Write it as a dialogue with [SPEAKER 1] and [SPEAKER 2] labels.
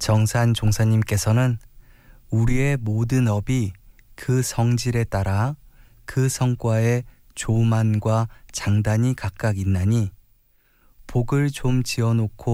[SPEAKER 1] 정산 종사님께서는 우리의 모든 업이 그 성질에 따라 그 성과의 조만과 장단이 각각 있나니 복을 좀 지어놓고